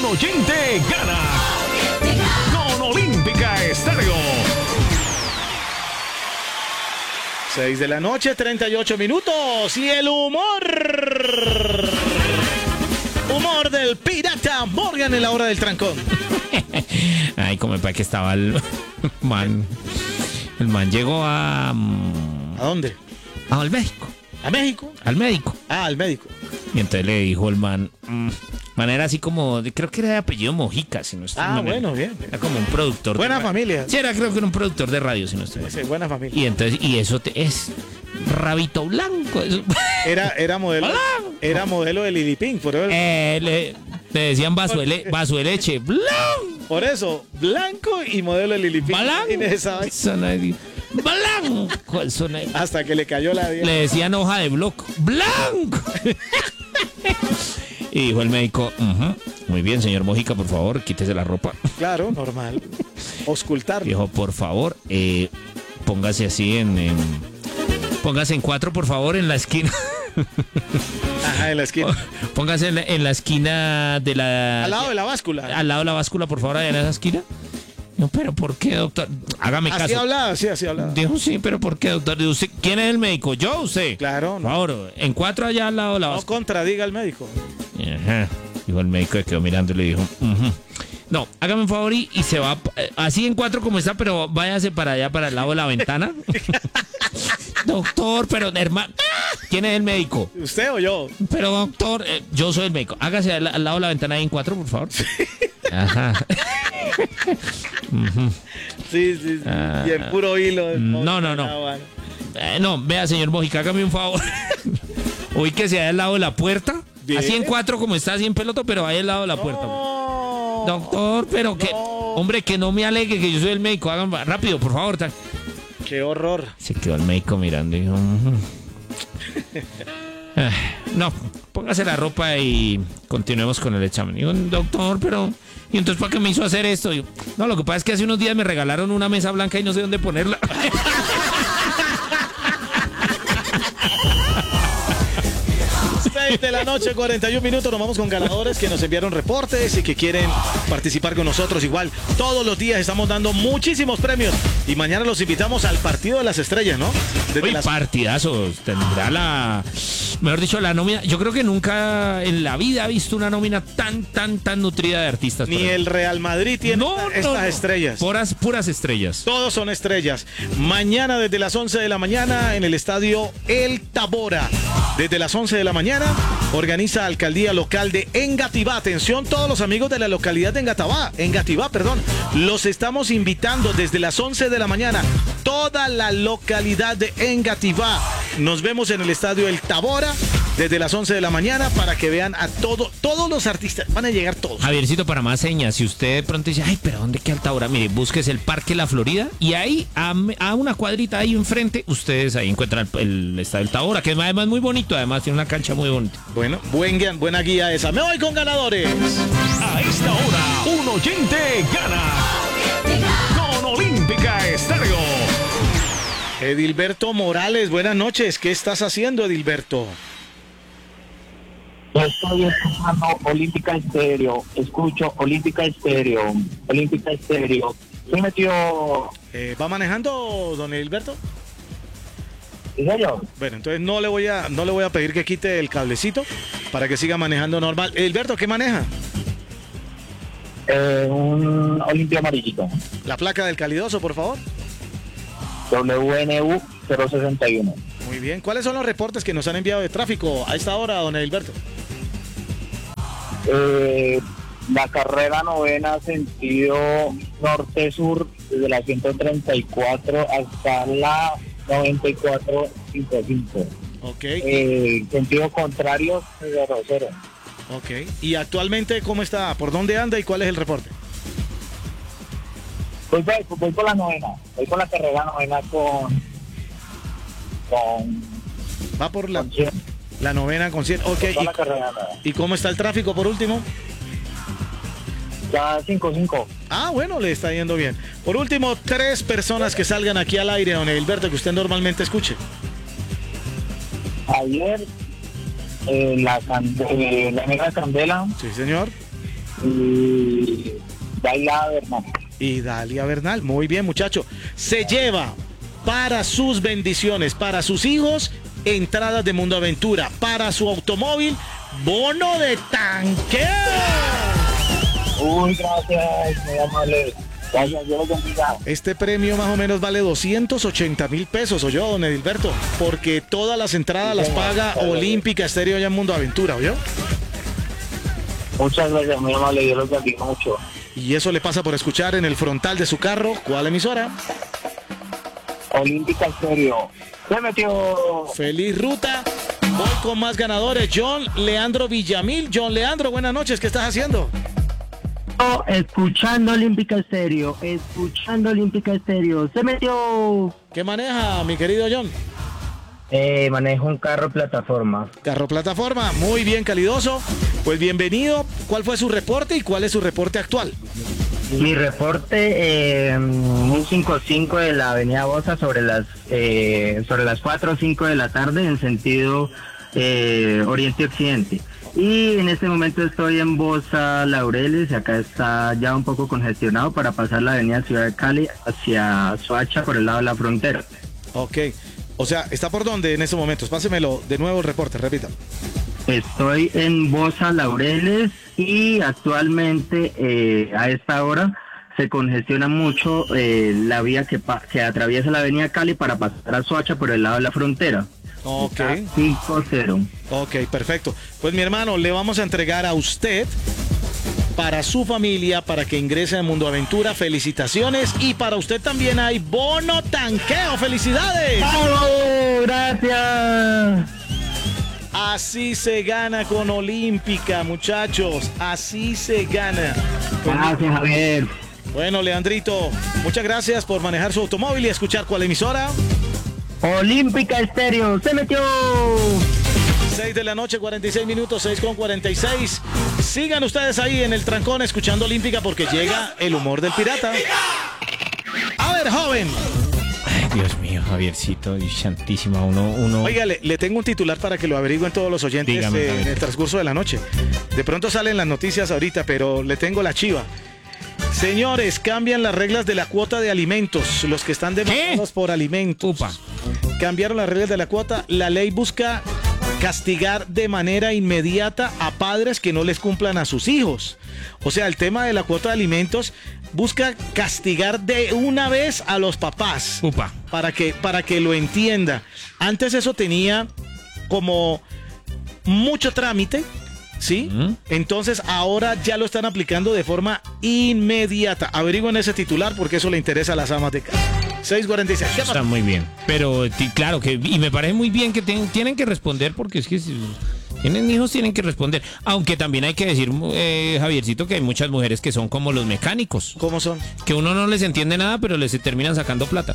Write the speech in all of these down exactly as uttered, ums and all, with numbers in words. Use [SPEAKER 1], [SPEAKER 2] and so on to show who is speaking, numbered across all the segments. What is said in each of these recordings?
[SPEAKER 1] oyente gana con Olímpica Estéreo.
[SPEAKER 2] seis de la noche, treinta y ocho minutos. Y el humor. Humor del pirata Morgan en la hora del trancón.
[SPEAKER 3] Ay, como para que estaba el man. El man llegó a...
[SPEAKER 2] ¿A dónde?
[SPEAKER 3] Al México.
[SPEAKER 2] ¿A México?
[SPEAKER 3] Al médico.
[SPEAKER 2] Ah, al médico.
[SPEAKER 3] Y entonces le dijo el man... Mm, man era así como... Creo que era de apellido Mojica, si no estoy
[SPEAKER 2] Ah,
[SPEAKER 3] no me-
[SPEAKER 2] bueno, bien.
[SPEAKER 3] Era como un productor.
[SPEAKER 2] Buena
[SPEAKER 3] de ra-
[SPEAKER 2] familia.
[SPEAKER 3] Sí, era creo que era un productor de radio, si no estoy mal.
[SPEAKER 2] Sí, buena familia.
[SPEAKER 3] Y entonces... Y eso te- es... Rabito blanco. Eso.
[SPEAKER 2] Era, era modelo.
[SPEAKER 3] Blanco.
[SPEAKER 2] Era modelo de Lili Pink, por eso.
[SPEAKER 3] Eh, le, le decían vaso de, le- vaso de leche. Blanco.
[SPEAKER 2] Por eso, blanco y modelo de Lili Pink.
[SPEAKER 3] Blanco.
[SPEAKER 2] Inés,
[SPEAKER 3] Eso no es- Blanco. Eso no es-
[SPEAKER 2] hasta que le cayó la
[SPEAKER 3] Le decían hoja de bloco. ¡Blanco! Y dijo el médico, "Ujú, muy bien, señor Mojica, por favor, quítese la ropa."
[SPEAKER 2] Claro, normal. Auscultarlo.
[SPEAKER 3] Dijo, por favor, eh, póngase así en, en- Póngase en cuatro, por favor, en la esquina.
[SPEAKER 2] Ajá, en la esquina.
[SPEAKER 3] Póngase en la, en la esquina de la...
[SPEAKER 2] Al lado de la báscula.
[SPEAKER 3] Al lado de la báscula, por favor, allá en esa esquina. No, pero ¿por qué, doctor? Hágame
[SPEAKER 2] Así
[SPEAKER 3] caso.
[SPEAKER 2] hablaba, sí, así hablaba.
[SPEAKER 3] Dijo, sí, pero ¿por qué, doctor? Dijo, "¿Usted- ¿quién es el médico? ¿Yo o usted?"
[SPEAKER 2] Claro,
[SPEAKER 3] Por
[SPEAKER 2] no,
[SPEAKER 3] favor, en cuatro allá al lado de la
[SPEAKER 2] no
[SPEAKER 3] báscula.
[SPEAKER 2] contradiga al médico.
[SPEAKER 3] Ajá. Dijo el médico, que quedó mirando y le dijo, "Ujú. No, hágame un favor y, y se va eh, así en cuatro como está, pero váyase para allá, para el lado de la ventana." Doctor, pero hermano, ¿quién es el médico?
[SPEAKER 2] ¿Usted o yo?
[SPEAKER 3] Pero doctor, eh, yo soy el médico. Hágase al, al lado de la ventana ahí en cuatro, por favor. Ajá. Ujú.
[SPEAKER 2] Sí, sí, sí.
[SPEAKER 3] Ah.
[SPEAKER 2] Y en puro hilo.
[SPEAKER 3] No, no, no. Eh, no, vea, señor Mojica, hágame un favor. Ubíquese ahí al lado de la puerta.
[SPEAKER 2] Bien.
[SPEAKER 3] Así en cuatro como está, así en peloto, pero ahí al lado de la puerta.
[SPEAKER 2] No.
[SPEAKER 3] Doctor, pero que...
[SPEAKER 2] No.
[SPEAKER 3] Hombre, que no me alegue que yo soy el médico. Hagan rápido, por favor. ta-
[SPEAKER 2] Qué horror.
[SPEAKER 3] Se quedó el médico mirando y dijo... "Ujú". Ah, no, póngase la ropa y continuemos con el examen. Digo, doctor, pero... ¿Y entonces para qué me hizo hacer esto? Digo, no, lo que pasa es que hace unos días me regalaron una mesa blanca y no sé dónde ponerla.
[SPEAKER 2] seis de la noche, cuarenta y un minutos. Nos vamos con ganadores que nos enviaron reportes y que quieren participar con nosotros. Igual, todos los días estamos dando muchísimos premios. Y mañana los invitamos al partido de las estrellas, ¿no? Desde
[SPEAKER 3] Uy,
[SPEAKER 2] las-
[SPEAKER 3] partidazos. Tendrá la... Mejor dicho, la nómina... Yo creo que nunca en la vida he visto una nómina tan, tan, tan nutrida de artistas.
[SPEAKER 2] Ni
[SPEAKER 3] Pero-
[SPEAKER 2] el Real Madrid tiene
[SPEAKER 3] No,
[SPEAKER 2] esta-
[SPEAKER 3] no,
[SPEAKER 2] estas
[SPEAKER 3] no.
[SPEAKER 2] estrellas.
[SPEAKER 3] Puras, puras estrellas.
[SPEAKER 2] Todos son estrellas. Mañana desde las once de la mañana en el estadio El Tabora. Desde las once de la mañana organiza Alcaldía Local de Engativá. Atención todos los amigos de la localidad de Engativá. Engativá, perdón. Los estamos invitando desde las once de la mañana. Toda la localidad de Engativá. Nos vemos en el estadio El Tabora desde las once de la mañana para que vean a todo, todos los artistas. Van a llegar todos.
[SPEAKER 3] Javiercito, para más señas, si usted de pronto dice, ay, pero ¿dónde queda Altaura? Mire, búsquese el Parque La Florida y ahí, a, a una cuadrita ahí enfrente, ustedes ahí encuentran el, el estadio Altaura, que es además muy bonito, además tiene una cancha muy bonita.
[SPEAKER 2] Bueno, buen, guía- buena guía esa. Me voy con ganadores.
[SPEAKER 1] A esta hora, un oyente gana con Olímpica Estéreo.
[SPEAKER 2] Edilberto Morales, buenas noches. ¿Qué estás haciendo, Edilberto?
[SPEAKER 4] Yo estoy escuchando Olímpica Estéreo, escucho Olímpica Estéreo, Olímpica Estéreo. ¿Se metió?
[SPEAKER 2] Eh, ¿Va manejando, don Edilberto?
[SPEAKER 4] ¿Sí, señor?
[SPEAKER 2] Bueno, entonces no le voy a no le voy a pedir que quite el cablecito para que siga manejando normal. Edilberto, ¿qué maneja?
[SPEAKER 4] Eh, un Olimpia amarillito,
[SPEAKER 2] La placa del calidoso, por favor.
[SPEAKER 4] W N U cero sesenta y uno.
[SPEAKER 2] Muy bien. ¿Cuáles son los reportes que nos han enviado de tráfico a esta hora, don Edilberto?
[SPEAKER 4] Eh, la carrera novena sentido norte-sur, desde la ciento treinta y cuatro hasta la noventa y cuatro cincuenta y cinco.
[SPEAKER 2] Ok,
[SPEAKER 4] Eh, sentido contrario, cero cero.
[SPEAKER 2] ok. ¿Y actualmente cómo está? ¿Por dónde anda y cuál es el reporte?
[SPEAKER 4] Voy, por- voy por la novena, voy por la carrera novena con... con...
[SPEAKER 2] Va por la,
[SPEAKER 4] con cien,
[SPEAKER 2] la novena con cien. Ok,
[SPEAKER 4] toda la carrera nueva.
[SPEAKER 2] ¿y, ¿y cómo está el tráfico por último?
[SPEAKER 4] Ya cinco cinco.
[SPEAKER 2] Ah, bueno, le está yendo bien. Por último, tres personas que salgan aquí al aire, don Edilberto, que usted normalmente escuche.
[SPEAKER 4] Ayer, eh, la, can- eh, la negra Candela,
[SPEAKER 2] Sí, señor.
[SPEAKER 4] y Dalia Bernal.
[SPEAKER 2] Y Dalia Bernal, muy bien, muchacho. Se lleva para sus bendiciones, para sus hijos, entradas de Mundo Aventura, para su automóvil, bono de tanqueo.
[SPEAKER 4] Uy, gracias, muy amable. Gracias, Dios los bendiga.
[SPEAKER 2] Este premio más o menos vale doscientos ochenta mil pesos, ¿oyó, don Edilberto? Porque todas las entradas las paga Olímpica Estéreo allá en Mundo Aventura, ¿oyó?
[SPEAKER 4] Muchas gracias, muy amable, Dios los bendiga mucho.
[SPEAKER 2] Y eso le pasa por escuchar en el frontal de su carro. ¿Cuál emisora?
[SPEAKER 4] Olímpica Estéreo. Se metió.
[SPEAKER 2] Feliz ruta. Voy con más ganadores. John Leandro Villamil. John Leandro, buenas noches. ¿Qué estás haciendo?
[SPEAKER 5] Oh, escuchando Olímpica Estéreo, escuchando Olímpica Estéreo. Se metió.
[SPEAKER 2] ¿Qué maneja, mi querido John?
[SPEAKER 5] Eh, manejo un carro plataforma.
[SPEAKER 2] Carro plataforma. Muy bien, calidoso. Pues bienvenido. ¿Cuál fue su reporte y cuál es su reporte actual?
[SPEAKER 5] Mi reporte, eh, un cinco cinco de la avenida Bosa sobre las eh, sobre las cuatro o cinco de la tarde en sentido eh, oriente-occidente. Y en este momento estoy en Bosa Laureles y acá está ya un poco congestionado para pasar la avenida Ciudad de Cali hacia Soacha por el lado de la frontera.
[SPEAKER 2] Ok. O sea, ¿está por dónde en estos momentos? Pásemelo de nuevo el reporte, repita.
[SPEAKER 5] Estoy en Bosa Laureles y actualmente eh, a esta hora se congestiona mucho eh, la vía que, pa- que atraviesa la avenida Cali para pasar a Soacha por el lado de la frontera.
[SPEAKER 2] Ok.
[SPEAKER 5] cinco cero.
[SPEAKER 2] Ok, perfecto. Pues mi hermano, le vamos a entregar a usted, para su familia, para que ingrese a Mundo Aventura, felicitaciones. Y para usted también hay bono tanqueo. ¡Felicidades!
[SPEAKER 5] ¡Oh, gracias!
[SPEAKER 2] Así se gana con Olímpica, muchachos. Así se gana.
[SPEAKER 5] Gracias, Javier.
[SPEAKER 2] Bueno, Leandrito, muchas gracias por manejar su automóvil y escuchar cuál emisora.
[SPEAKER 5] Olímpica Estéreo, se metió.
[SPEAKER 2] seis de la noche, cuarenta y seis minutos, seis con cuarenta y seis. Sigan ustedes ahí en el trancón escuchando Olímpica porque llega el humor del pirata. A ver, joven.
[SPEAKER 3] Ay, Dios mío, Javiercito y Santísima, uno... uno...
[SPEAKER 2] Oiga, le, le tengo un titular para que lo averigüen todos los oyentes.
[SPEAKER 3] Dígame,
[SPEAKER 2] eh, en
[SPEAKER 3] Javier.
[SPEAKER 2] el transcurso de la noche. De pronto salen las noticias ahorita, pero le tengo la chiva. Señores, cambian las reglas de la cuota de alimentos. Los que están demandados por alimentos.
[SPEAKER 3] Upa.
[SPEAKER 2] Cambiaron las reglas de la cuota. La ley busca castigar de manera inmediata a padres que no les cumplan a sus hijos. O sea, el tema de la cuota de alimentos busca castigar de una vez a los papás.
[SPEAKER 3] Upa.
[SPEAKER 2] Para que, para que lo entienda. Antes eso tenía como mucho trámite, ¿sí?
[SPEAKER 3] ¿Mm?
[SPEAKER 2] Entonces ahora ya lo están aplicando de forma inmediata. Averigüen ese titular porque eso le interesa a las amas de casa. seis cuarenta y seis. ¿Qué
[SPEAKER 3] Está
[SPEAKER 2] pasa?
[SPEAKER 3] muy bien. Pero ti- claro que, y me parece muy bien que ten- tienen que responder porque es que si tienen hijos tienen que responder. Aunque también hay que decir, eh, Javiercito, que hay muchas mujeres que son como los mecánicos.
[SPEAKER 2] ¿Cómo son?
[SPEAKER 3] Que uno no les entiende nada, pero les terminan sacando plata.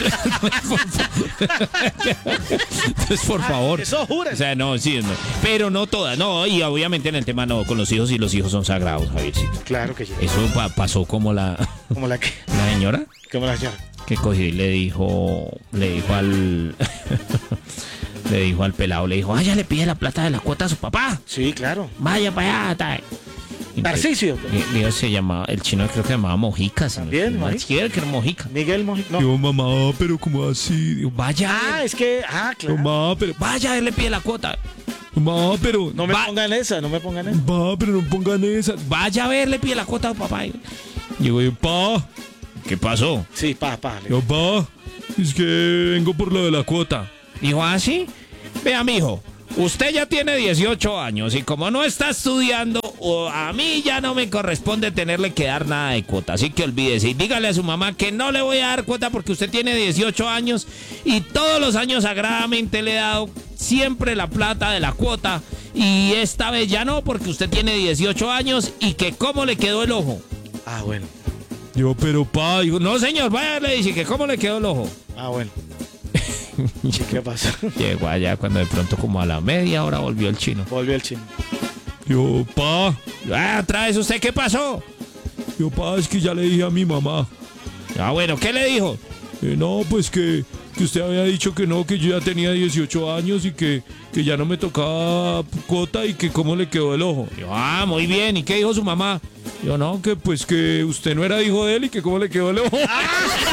[SPEAKER 3] Entonces, por favor.
[SPEAKER 2] Eso jura.
[SPEAKER 3] O sea, no, sí, no. Pero no todas, no. Y obviamente en el tema no, con los hijos y los hijos son sagrados, Javiercito.
[SPEAKER 2] Claro que sí.
[SPEAKER 3] Eso pa- pasó como la,
[SPEAKER 2] Como la que.
[SPEAKER 3] la señora
[SPEAKER 2] Como la señora.
[SPEAKER 3] que cogió y le dijo, le dijo al, le dijo al pelado, le dijo, vaya, le pide la plata de la cuota a su papá.
[SPEAKER 2] Sí, claro.
[SPEAKER 3] Vaya para allá. ta". Y
[SPEAKER 2] Tarcisio.
[SPEAKER 3] entonces, y- y se llamaba, el chino creo que se llamaba Mojica. si no
[SPEAKER 2] También,
[SPEAKER 3] estoy mal.
[SPEAKER 2] Mojica.
[SPEAKER 3] Sí, que era Mojica.
[SPEAKER 2] Miguel Mojica. No.
[SPEAKER 3] Digo, mamá, pero ¿cómo así? Digo, vaya.
[SPEAKER 2] Ah, es que. Ah, claro.
[SPEAKER 3] Mamá, pero vaya, él le pide la cuota. Mamá, pero
[SPEAKER 2] No me
[SPEAKER 3] va-
[SPEAKER 2] pongan esa, no me pongan esa.
[SPEAKER 3] Va, pero no pongan esa. Vaya a ver, le pide la cuota a su papá. Digo, pa, ¿qué pasó?
[SPEAKER 2] Sí, pa, pa. le-
[SPEAKER 3] Yo, pa, es que vengo por lo de la cuota. Dijo, ¿ah, sí? Vea, mijo, usted ya tiene dieciocho años y como no está estudiando, o a mí ya no me corresponde tenerle que dar nada de cuota. Así que olvídese y dígale a su mamá que no le voy a dar cuota porque usted tiene dieciocho años y todos los años sagradamente le he dado siempre la plata de la cuota y esta vez ya no porque usted tiene dieciocho años y que cómo le quedó el ojo.
[SPEAKER 2] Ah, bueno.
[SPEAKER 3] Yo, pero pa, digo, no señor, vaya, le dice que cómo le quedó el ojo.
[SPEAKER 2] Ah, bueno. ¿Qué pasó?
[SPEAKER 3] Llegó allá cuando de pronto como a la media hora volvió el chino.
[SPEAKER 2] Volvió el chino.
[SPEAKER 3] Yo, pa. Ah, otra vez, ¿usted qué pasó? Yo, pa, es que ya le dije a mi mamá. Ah, bueno, ¿qué le dijo? Eh, no, pues que, que usted había dicho que no, que yo ya tenía dieciocho años y que, que ya no me tocaba cuota y que cómo le quedó el ojo. Yo, ah, muy bien, ¿y qué dijo su mamá? Yo no, que pues que usted no era hijo de él y que cómo le quedó el ojo.